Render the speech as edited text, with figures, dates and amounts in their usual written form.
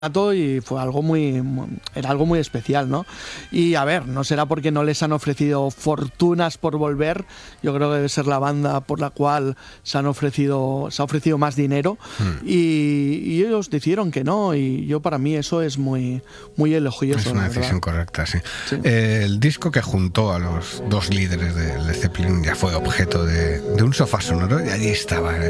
y fue era algo muy especial, ¿no? Y a ver, no será porque no les han ofrecido fortunas por volver. Yo creo que debe ser la banda por la cual se ha ofrecido más dinero, y ellos decidieron que no, y yo, para mí, eso es muy elogioso. Es una decisión correcta, sí. El disco que juntó a los dos líderes de Led Zeppelin ya fue objeto de un sofá sonoro, y allí estaba